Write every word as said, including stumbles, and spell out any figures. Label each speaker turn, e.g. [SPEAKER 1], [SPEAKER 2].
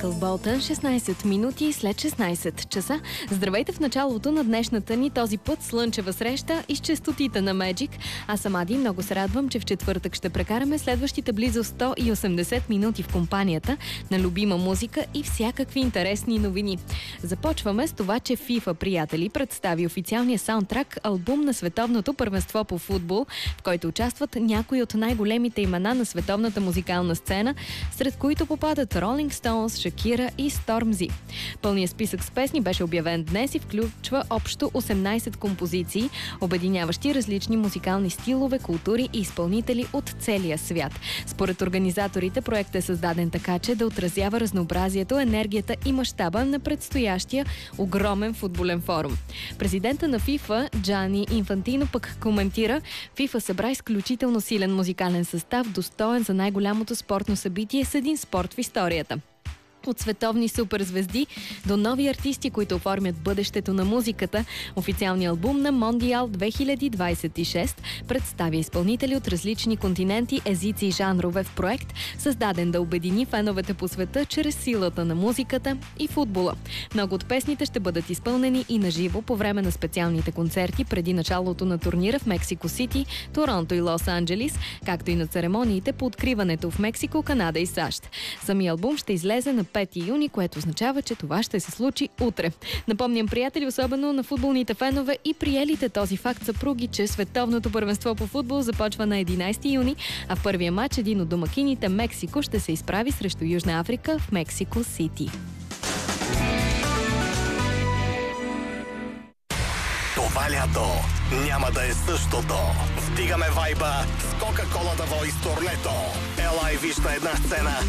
[SPEAKER 1] Майкъл Болтън, шестнайсет минути след шестнайсет часа. Здравейте в началото на днешната ни този път слънчева среща и с честотите на Magic. Аз съм Ади, много се радвам, че в четвъртък ще прекараме следващите близо сто и осемдесет минути в компанията на любима музика и всякакви интересни новини. Започваме с това, че FIFA, приятели, представи официалния саундтрак албум на Световното първенство по футбол, в който участват някои от най-големите имена на световната музикална сцена, сред които попадат Rolling Stones, Шакира и Stormzy. Пълният списък с песни беше обявен днес и включва общо осемнайсет композиции, обединяващи различни музикални стилове, култури и изпълнители от целия свят. Според организаторите, проектът е създаден така, че да отразява разнообразието, енергията и мащаба на предстоящия огромен футболен форум. Президента на FIFA, Джани Инфантино, пък коментира: FIFA събра изключително силен музикален състав, достоен за най-голямото спортно събитие с един спорт в историята. От световни суперзвезди до нови артисти, които оформят бъдещето на музиката, официалният албум на Мондиал две хиляди двайсет и шест представя изпълнители от различни континенти, езици и жанрове в проект, създаден да обедини феновете по света чрез силата на музиката и футбола. Много от песните ще бъдат изпълнени и наживо по време на специалните концерти преди началото на турнира в Мексико Сити, Торонто и Лос Анджелис, както и на церемониите по откриването в Мексико, Канада и САЩ. Самият албум ще излезе на пети юни, което означава, че това ще се случи утре. Напомням, приятели, особено на футболните фенове и приелите този факт съпруги, че Световното първенство по футбол започва на единайсети юни, а в първия матч един от домакините, Мексико, ще се изправи срещу Южна Африка в Мексико Сити.
[SPEAKER 2] Това лято няма да е същото. Вдигаме вайба с Кока-Кола да Voice турнето. Ела и виж на една сцена